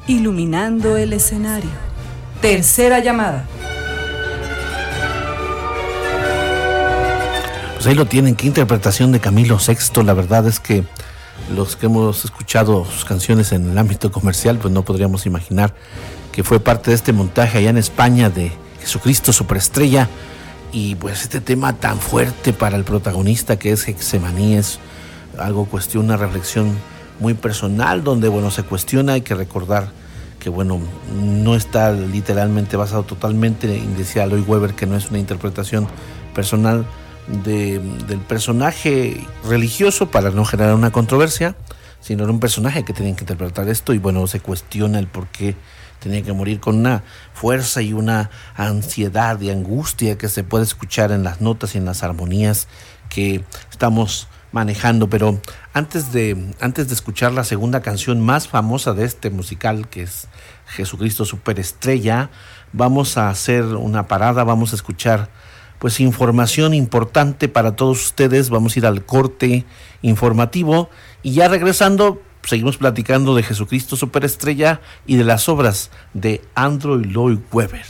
Iluminando el escenario. Tercera llamada. Pues ahí lo tienen, qué interpretación de Camilo VI. La verdad es que los que hemos escuchado sus canciones en el ámbito comercial, pues no podríamos imaginar que fue parte de este montaje allá en España de Jesucristo Superestrella. Y pues este tema tan fuerte para el protagonista que es Getsemaní es algo cuestión, una reflexión muy personal donde, bueno, se cuestiona. Hay que recordar que, bueno, no está literalmente basado totalmente, decía Lloyd Webber, que no es una interpretación personal del personaje religioso para no generar una controversia, sino era un personaje que tenía que interpretar esto. Y bueno, se cuestiona el por qué tenía que morir con una fuerza y una ansiedad y angustia que se puede escuchar en las notas y en las armonías que estamos manejando. Pero antes de escuchar la segunda canción más famosa de este musical, que es Jesucristo Superestrella, vamos a hacer una parada, vamos a escuchar pues información importante para todos ustedes. Vamos a ir al corte informativo y ya regresando seguimos platicando de Jesucristo Superestrella y de las obras de Andrew Lloyd Webber.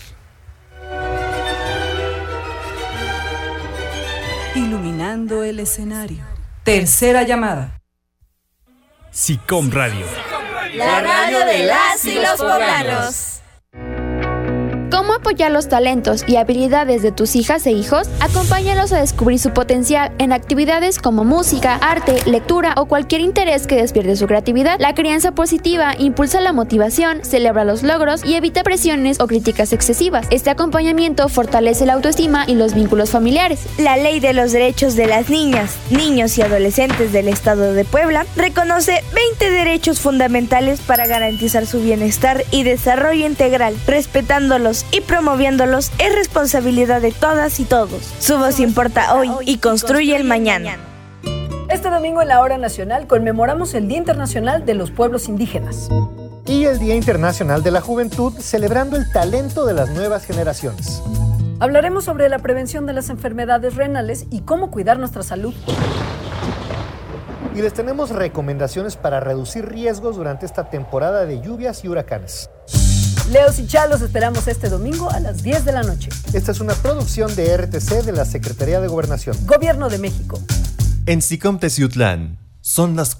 Iluminando el escenario. Tercera llamada. SICOM Radio. La radio de las y los poblanos. ¿Cómo apoyar los talentos y habilidades de tus hijas e hijos? Acompáñalos a descubrir su potencial en actividades como música, arte, lectura o cualquier interés que despierte su creatividad. La crianza positiva impulsa la motivación, celebra los logros y evita presiones o críticas excesivas. Este acompañamiento fortalece la autoestima y los vínculos familiares. La Ley de los Derechos de las Niñas, Niños y Adolescentes del Estado de Puebla reconoce 20 derechos fundamentales para garantizar su bienestar y desarrollo integral, respetándolos y promoviéndolos es responsabilidad de todas y todos. Su voz importa hoy y construye el mañana. Este domingo en la Hora Nacional conmemoramos el Día Internacional de los Pueblos Indígenas y el Día Internacional de la Juventud, celebrando el talento de las nuevas generaciones. Hablaremos sobre la prevención de las enfermedades renales y cómo cuidar nuestra salud. Y les tenemos recomendaciones para reducir riesgos durante esta temporada de lluvias y huracanes. Leos y Chalos esperamos este domingo a las 10 de la noche. Esta es una producción de RTC de la Secretaría de Gobernación. Gobierno de México. En SICOM Teciutlán son las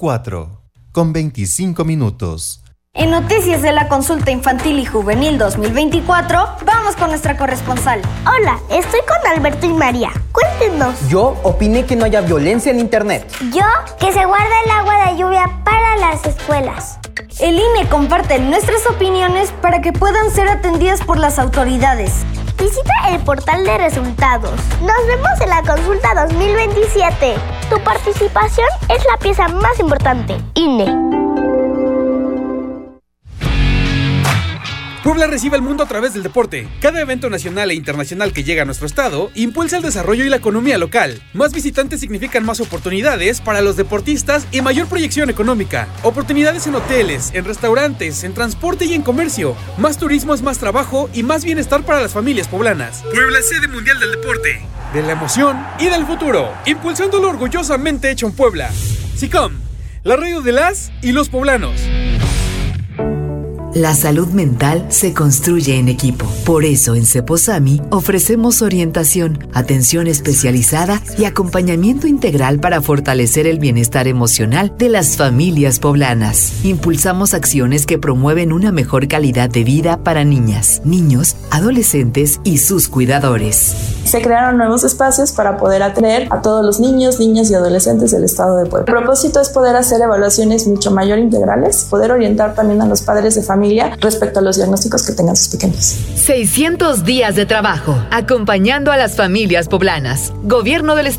4:25. En Noticias de la Consulta Infantil y Juvenil 2024, vamos con nuestra corresponsal. Hola, estoy con Alberto y María. Cuéntenos. Yo opiné que no haya violencia en internet. Yo, que se guarde el agua de lluvia para las escuelas. El INE comparte nuestras opiniones para que puedan ser atendidas por las autoridades. Visita el portal de resultados. Nos vemos en la consulta 2027. Tu participación es la pieza más importante. INE. Puebla recibe al mundo a través del deporte. Cada evento nacional e internacional que llega a nuestro estado impulsa el desarrollo y la economía local. Más visitantes significan más oportunidades para los deportistas y mayor proyección económica. Oportunidades en hoteles, en restaurantes, en transporte y en comercio. Más turismo es más trabajo y más bienestar para las familias poblanas. Puebla, sede mundial del deporte, de la emoción y del futuro. Impulsándolo orgullosamente hecho en Puebla. SICOM, la radio de las y los poblanos. La salud mental se construye en equipo. Por eso en Ceposami ofrecemos orientación, atención especializada y acompañamiento integral para fortalecer el bienestar emocional de las familias poblanas. Impulsamos acciones que promueven una mejor calidad de vida para niñas, niños, adolescentes y sus cuidadores. Se crearon nuevos espacios para poder atender a todos los niños, niñas y adolescentes del estado de Puebla. El propósito es poder hacer evaluaciones mucho mayor integrales, poder orientar también a los padres de familia respecto a los diagnósticos que tengan sus pequeños. 600 días de trabajo, acompañando a las familias poblanas. Gobierno del Estado.